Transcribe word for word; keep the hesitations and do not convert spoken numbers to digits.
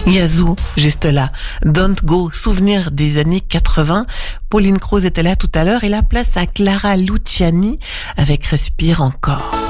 Yazoo, juste là. Don't Go, souvenir des années quatre-vingts. Pauline Croze était là tout à l'heure et la place à Clara Luciani avec Respire encore.